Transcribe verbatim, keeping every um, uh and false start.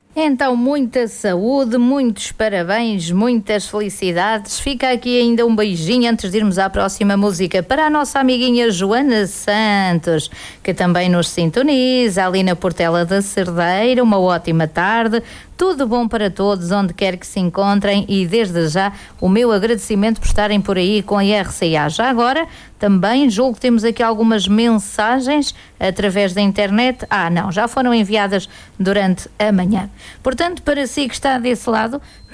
Então, muita saúde, muitos parabéns, muitas felicidades. Fica aqui ainda um beijinho antes de irmos à próxima música para a nossa amiguinha Joana Santos, que também nos sintoniza ali na Portela da Cerdeira. Uma ótima tarde. Tudo bom para todos, onde quer que se encontrem, e desde já o meu agradecimento por estarem por aí com a R C A. Já agora, também julgo que temos aqui algumas mensagens através da internet. Ah, não, já foram enviadas durante a manhã. Portanto, para si que está desse lado,